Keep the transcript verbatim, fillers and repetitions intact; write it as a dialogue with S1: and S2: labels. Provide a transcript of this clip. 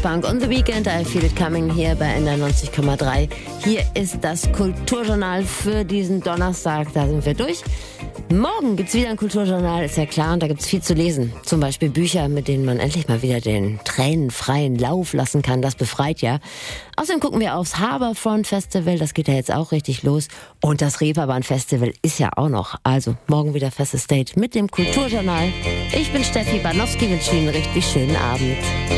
S1: Punk und The Weeknd, I Feel It Coming hier bei N neunzig Komma drei. Hier ist das Kulturjournal für diesen Donnerstag, da sind wir durch. Morgen gibt's wieder ein Kulturjournal, ist ja klar, und da gibt's viel zu lesen. Zum Beispiel Bücher, mit denen man endlich mal wieder den tränenfreien Lauf lassen kann, das befreit ja. Außerdem gucken wir aufs Harbourfront Festival, das geht ja jetzt auch richtig los. Und das Reeperbahn Festival ist ja auch noch. Also morgen wieder festes Date mit dem Kulturjournal. Ich bin Steffi Banowski, wünsche Ihnen einen richtig schönen Abend.